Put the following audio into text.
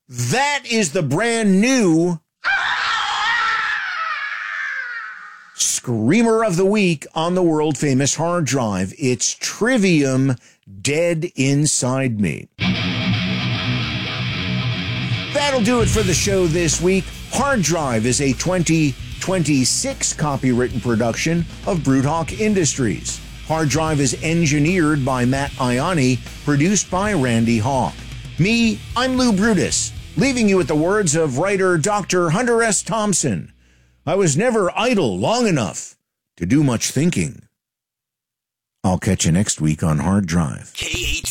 That is the brand new Screamer of the Week on the world-famous hard drive. It's Trivium Dead Inside Me. That'll do it for the show this week. Hard Drive is a 2026 copywritten production of Broodhawk Industries. Hard Drive is engineered by Matt Ianni, produced by Randy Hawk. Me, I'm Lou Brutus, leaving you with the words of writer Dr. Hunter S. Thompson. I was never idle long enough to do much thinking. I'll catch you next week on Hard Drive.